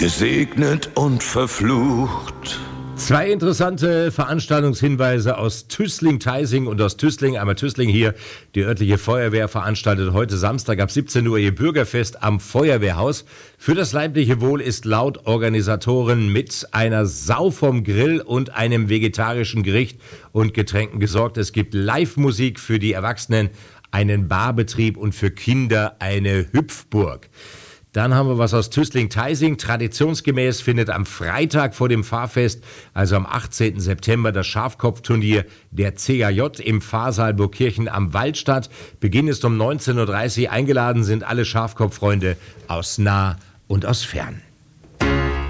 gesegnet und verflucht. Zwei interessante Veranstaltungshinweise aus Tüßling-Teising und aus Tüßling. Einmal Tüßling hier, die örtliche Feuerwehr veranstaltet heute Samstag ab 17 Uhr ihr Bürgerfest am Feuerwehrhaus. Für das leibliche Wohl ist laut Organisatoren mit einer Sau vom Grill und einem vegetarischen Gericht und Getränken gesorgt. Es gibt Live-Musik für die Erwachsenen, einen Barbetrieb und für Kinder eine Hüpfburg. Dann haben wir was aus Tüßling-Teising. Traditionsgemäß findet am Freitag vor dem Pfarrfest, also am 18. September, das Schafkopfturnier der CAJ im Pfarrsaal Burgkirchen am Wald statt. Beginn ist um 19.30 Uhr. Eingeladen sind alle Schafkopffreunde aus nah und aus fern.